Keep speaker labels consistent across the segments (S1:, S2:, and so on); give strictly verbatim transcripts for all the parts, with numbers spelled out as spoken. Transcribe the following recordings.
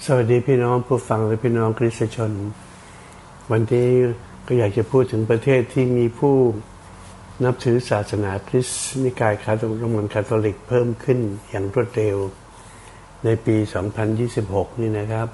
S1: สวัสดีพี่น้องผู้ฟังและพี่น้องคริสตชนวันนี้ก็อยากจะพูดถึงประเทศที่มีผู้นับถือศาสนาคริสต์นิกายคาทอลิกโรมันคาทอลิกเพิ่มขึ้นอย่างรวดเร็วในปี สองพันยี่สิบหก นี่นะครับ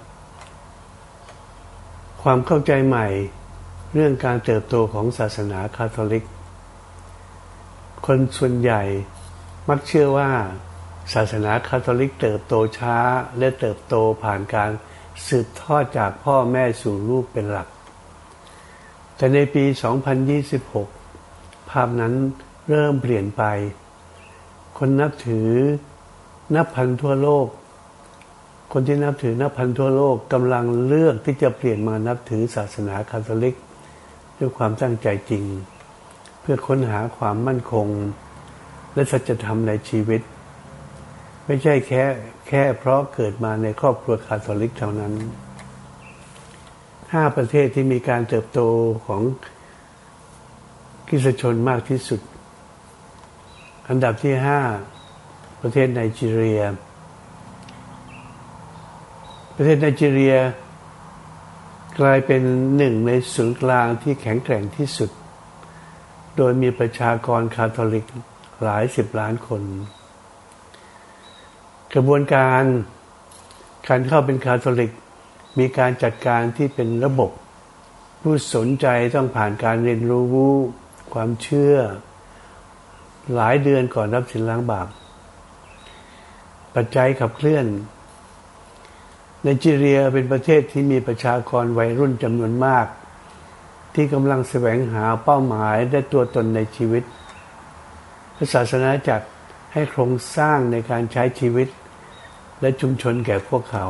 S1: ความเข้าใจใหม่เรื่องการเติบโตของศาสนาคาทอลิกคนส่วนใหญ่มักเชื่อว่าศาสนาคาทอลิกเติบโตช้าและเติบโตผ่านการสืบทอดจากพ่อแม่สู่ลูกเป็นหลักแต่ในปี สองพันยี่สิบหก ภาพนั้นเริ่มเปลี่ยนไปคนนับถือนับพันทั่วโลกคนที่นับถือนับพันทั่วโลกกำลังเลือกที่จะเปลี่ยนมานับถือศาสนาคาทอลิกด้วยความตั้งใจจริงเพื่อค้นหาความมั่นคงและสัจธรรมในชีวิตไม่ใช่แค่แค่เพราะเกิดมาในครอบครัวคาทอลิกเท่านั้นห้าประเทศที่มีการเติบโตของคริสตชนมากที่สุดอันดับที่ห้าประเทศไนจีเรียประเทศไนจีเรียกลายเป็นหนึ่งในศูนย์กลางที่แข็งแกร่งที่สุดโดยมีประชากรคาทอลิกหลายสิบล้านคนกระบวนการการเข้าเป็นคาทอลิกมีการจัดการที่เป็นระบบผู้สนใจต้องผ่านการเรียนรู้ความเชื่อหลายเดือนก่อนรับศีลล้างบาปปัจจัยขับเคลื่อนไนจีเรียเป็นประเทศที่มีประชากรวัยรุ่นจำนวนมากที่กำลังแสวงหาเป้าหมายและตัวตนในชีวิตศาสนาจัดให้โครงสร้างในการใช้ชีวิตและชุมชนแก่พวกเขา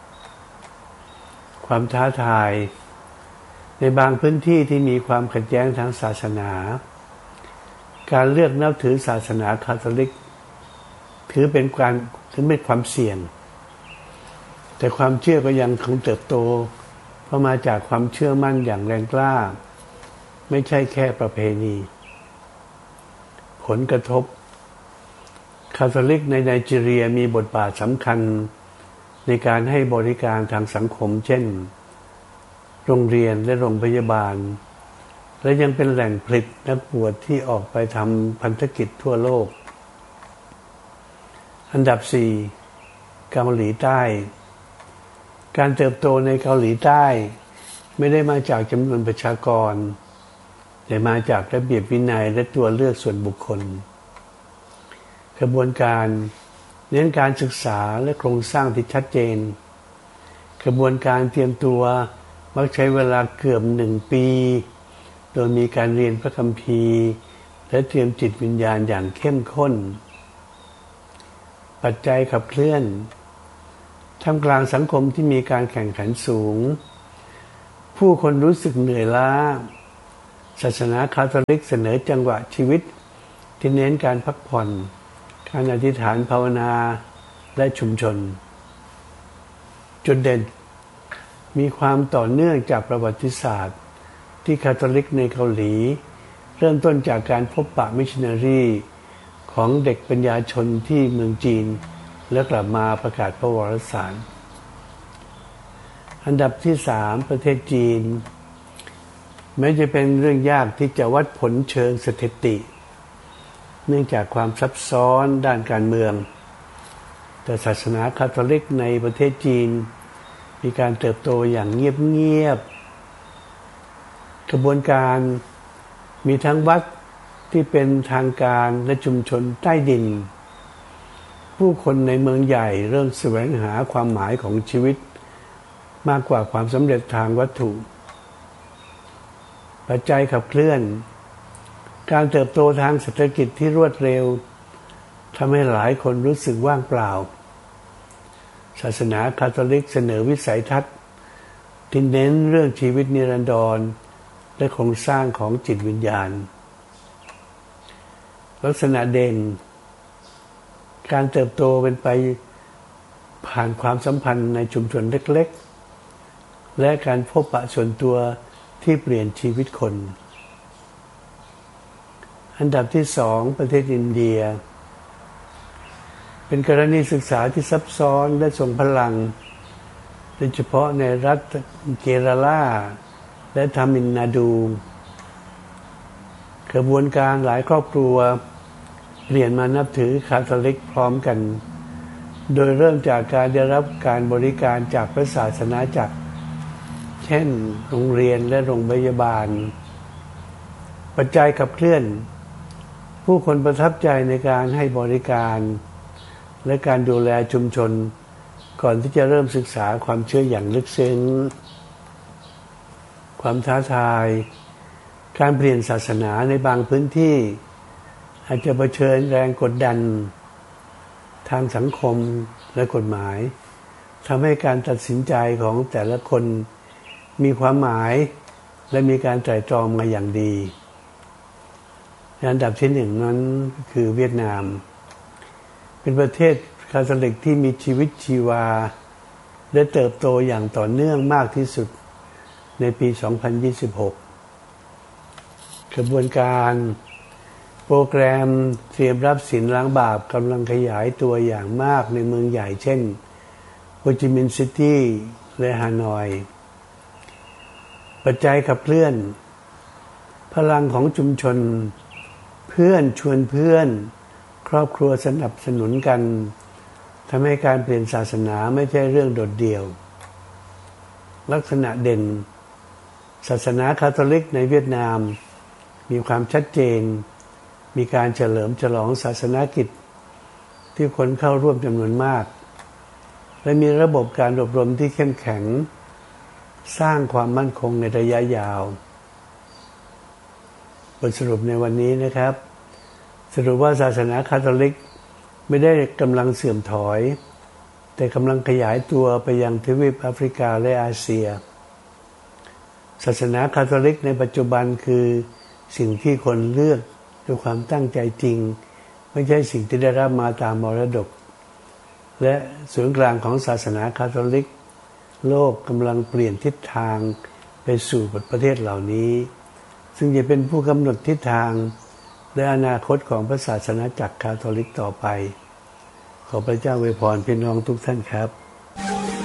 S1: ความท้าทายในบางพื้นที่ที่มีความขัดแย้งทางศาสนาการเลือกนับถือศาสนาคาทอลิกถือเป็นการถือเป็นความเสี่ยงแต่ความเชื่อก็ยังคงเติบโตเพราะมาจากความเชื่อมั่นอย่างแรงกล้าไม่ใช่แค่ประเพณีผลกระทบคาทอลิกในไนจีเรียมีบทบาทสำคัญในการให้บริการทางสังคมเช่นโรงเรียนและโรงพยาบาลและยังเป็นแหล่งผลิตนักบวชที่ออกไปทำพันธกิจทั่วโลกอันดับสี่เกาหลีใต้การเติบโตในเกาหลีใต้ไม่ได้มาจากจำนวนประชากรแต่มาจากระเบียบวินัยและตัวเลือกส่วนบุคคลกระบวนการเน้นการศึกษาและโครงสร้างที่ชัดเจนกระบวนการเตรียมตัวมักใช้เวลาเกือบหนึ่งปีโดยมีการเรียนพระคัมภีร์และเตรียมจิตวิญญาณอย่างเข้มข้นปัจจัยขับเคลื่อนท่ามกลางสังคมที่มีการแข่งขันสูงผู้คนรู้สึกเหนื่อยล้าศาสนาคาทอลิกเสนอจังหวะชีวิตที่เน้นการพักผ่อนการอธิษฐานภาวนาและชุมชนจุดเด่นมีความต่อเนื่องจากประวัติศาสตร์ที่คาทอลิกในเกาหลีเริ่มต้นจากการพบปะมิชชันนารีของเด็กปัญญาชนที่เมืองจีนแล้วกลับมาประกาศพระวรสารอันดับที่สามประเทศจีนแม้จะเป็นเรื่องยากที่จะวัดผลเชิงสถิติเนื่องจากความซับซ้อนด้านการเมืองแต่ศาสนาคาทอลิกในประเทศจีนมีการเติบโตอย่างเงียบๆกระบวนการมีทั้งวัดที่เป็นทางการและชุมชนใต้ดินผู้คนในเมืองใหญ่เริ่มแสวงหาความหมายของชีวิตมากกว่าความสำเร็จทางวัตถุปัจจัยขับเคลื่อนการเติบโตทางเศรษฐกิจที่รวดเร็วทำให้หลายคนรู้สึกว่างเปล่าศาสนาคาทอลิกเสนอวิสัยทัศน์ที่เน้นเรื่องชีวิตนิรันดรและโครงสร้างของจิตวิญญาณลักษณะเด่นการเติบโตเป็นไปผ่านความสัมพันธ์ในชุมชนเล็กๆและการพบปะส่วนตัวที่เปลี่ยนชีวิตคนอันดับที่สองประเทศอินเดีย เป็นกรณีศึกษาที่ซับซ้อนและทรงพลังดยเฉพาะในรัฐเกราลาและทามิลนาดูกระบวนการหลายครอบครัวเปลี่ยนมานับถือคาทอลิกพร้อมกันโดยเริ่มจากการได้รับการบริการจากพระศาสนาจักรเช่นโรงเรียนและโรงพยาบาลปัจจัยขับเคลื่อนผู้คนประทับใจในการให้บริการและการดูแลชุมชนก่อนที่จะเริ่มศึกษาความเชื่ออย่างลึกซึ้งความท้าทายการเปลี่ยนศาสนาในบางพื้นที่อาจจะเผชิญแรงกดดันทางสังคมและกฎหมายทำให้การตัดสินใจของแต่ละคนมีความหมายและมีการไตร่ตรองมาอย่างดีอันดับที่หนึ่งนั้นคือเวียดนามเป็นประเทศคาทอลิกที่มีชีวิตชีวาและเติบโตอย่างต่อเนื่องมากที่สุดในปี สองพันยี่สิบหก กระบวนการโปรแกรมเตรียมรับศีลล้างบาปกำลังขยายตัวอย่างมากในเมืองใหญ่เช่นโฮจิมินห์ซิตี้และฮานอยปัจจัยขับเคลื่อนพลังของชุมชนเพื่อนชวนเพื่อนครอบครัวสนับสนุนกันทำให้การเปลี่ยนศาสนาไม่ใช่เรื่องโดดเดี่ยวลักษณะเด่นศาสนาคาทอลิกในเวียดนามมีความชัดเจนมีการเฉลิมฉลองศาสนกิจที่คนเข้าร่วมจำนวนมากและมีระบบการอบรมที่เข้มแข็งสร้างความมั่นคงในระยะยาวบทสรุปในวันนี้นะครับสรุปว่าศาสนาคาทอลิกไม่ได้กำลังเสื่อมถอยแต่กำลังขยายตัวไปยังทวีปแอฟริกาและอาเซียศาสนาคาทอลิกในปัจจุบันคือสิ่งที่คนเลือกด้วยความตั้งใจจริงไม่ใช่สิ่งที่ได้รับมาตามมรดกและศูนย์กลางของศาสนาคาทอลิกโลกกำลังเปลี่ยนทิศทางไปสู่ประเทศเหล่านี้ซึ่งจะเป็นผู้กำหนดทิศทางและอนาคตของพระศาสนาจักรคาทอลิกต่อไปขอพระเจ้าอวยพรพี่น้องทุกท่านครับ